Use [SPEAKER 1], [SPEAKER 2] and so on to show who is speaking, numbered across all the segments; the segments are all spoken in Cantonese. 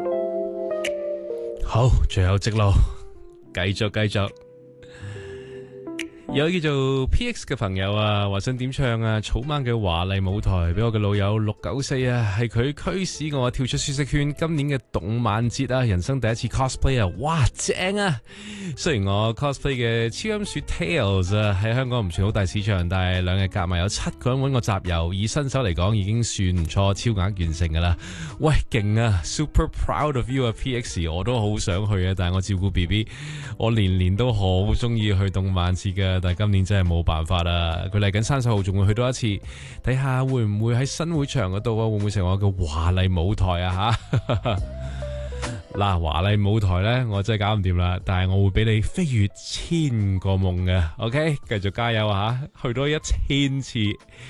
[SPEAKER 1] 好，最後直路，繼續。有叫做 PX 嘅朋友啊，話想點唱啊草蜢嘅華麗舞台俾我嘅老友694啊，係佢驅使我跳出舒適圈。今年嘅動漫節啊，人生第一次 cosplay 啊，哇正啊！雖然我 cosplay 嘅超音鼠 Tails 啊喺香港唔算好大市場，但係兩日夾埋有7個人揾我集郵，以新手嚟講已經算唔錯，超額完成噶啦。喂，勁啊 ！Super proud of you 啊 PX， 我都好想去啊，但係我照顧 BB， 我年年都好中意去動漫節噶。但係今年真係冇辦法啦，佢嚟緊30號仲會去多一次，睇下會唔會喺新會場嗰度啊，會唔會成為我嘅華麗舞台啊吓？嗱，華麗舞台呢，我真係搞唔掂啦，但係我會俾你飛越1000個夢嘅 ，OK， 繼續加油啊，去多1000次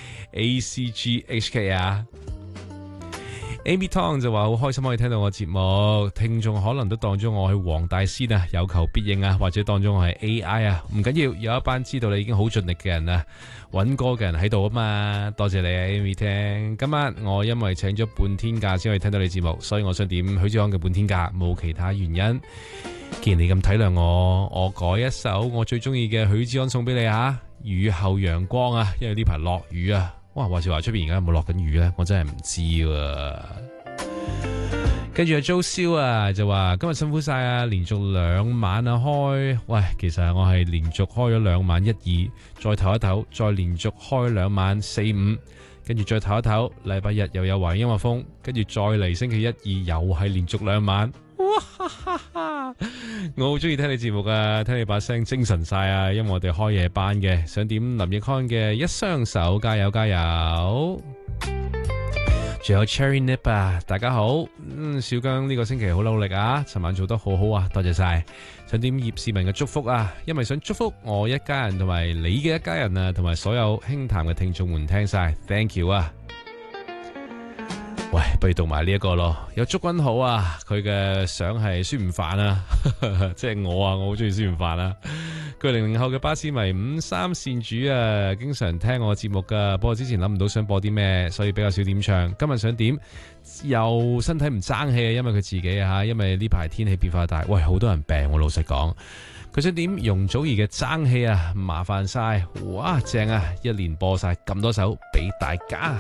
[SPEAKER 1] ACGHK 啊！Amy Tong 就話好開心可以聽到我節目，聽眾可能都當咗我係黃大仙啊，有求必應啊，或者當咗我係 AI 啊，唔緊要，有一班知道你已經好盡力嘅人啊，揾歌嘅人喺度啊嘛，多謝你啊 Amy 聽。今晚我因為請咗半天假先可以聽到你節目，所以我想點許志安嘅半天假，冇其他原因。既然你咁體諒我改一首我最中意嘅許志安送俾你啊，雨後陽光啊，因為呢排落雨啊。哇！話時話出邊而家有冇落緊雨呢？我真係唔知喎。跟住阿 Jo 蕭啊，就話今日辛苦晒啊，連續2晚啊開。喂，其實我係連續開咗2晚1、2，再唞一唞，再連續開2晚4、5，跟住再唞一唞。禮拜日又有華音樂風，跟住再嚟星期1、2又係連續2晚。哇哈哈哈！我好中意聽你節目啊，聽你把聲精神晒啊，因為我哋開夜班嘅，想點林奕匡嘅一雙手，加油加油！仲有 Cherry Nip 啊，大家好，小姜呢個星期好努力啊，尋晚做得好好啊，多謝晒！想點葉士文嘅祝福啊，因為想祝福我一家人同埋你嘅一家人啊，同埋所有輕談嘅聽眾們聽晒 ，Thank you 啊！喂，不如讀埋呢一個咯。有祝君好啊，佢嘅相係孫悟飯啊，即係我啊，我好中意孫悟飯啊。佢00後嘅巴斯迷53善主啊，經常聽我節目噶。不過之前諗唔到想播啲咩，所以比較少點唱。今日想點又身體唔爭氣啊，因為佢自己啊，因為呢排天氣變化大，喂，好多人病我老實講。佢想點容祖兒嘅爭氣啊，麻煩晒，哇正啊，一連播晒咁多首俾大家。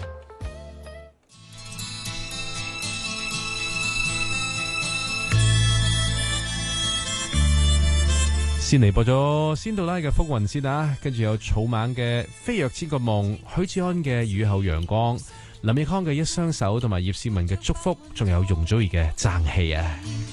[SPEAKER 1] 先嚟播咗仙杜拉嘅福雲先啊，跟住有草蜢嘅飛躍千個夢，許志安嘅雨後陽光，林奕匡嘅一雙手，同埋葉倩文嘅祝福，仲有容祖兒嘅爭氣啊！